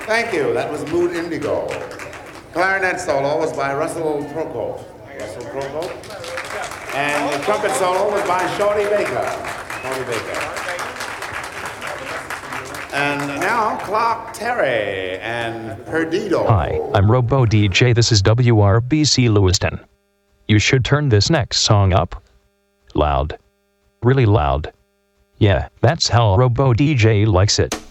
Thank you. That was Mood Indigo. Clarinet solo was by Russell Prokop. And the trumpet solo was by Shorty Baker. And now Clark Terry and Perdido. Hi, I'm Robo DJ. This is WRBC Lewiston. You should turn this next song up. Loud. Really loud. Yeah, that's how Robo DJ likes it.